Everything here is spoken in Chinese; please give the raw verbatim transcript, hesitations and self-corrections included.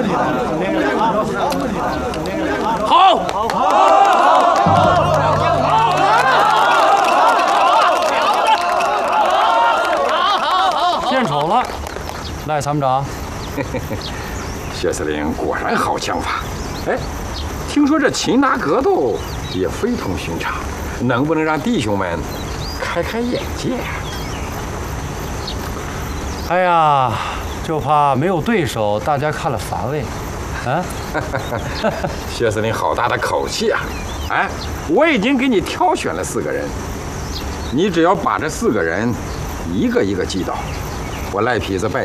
好，献丑了，赖参谋长。 薛司令果然好枪法。哎，听说这擒拿格斗也非同寻常，能不能让弟兄们开开眼界呀？ 哎呀，就怕没有对手，大家看了乏味。啊， 薛司令好大的口气啊！哎，我已经给你挑选了四个人，你只要把这四个人一个一个击倒，我赖痞子拜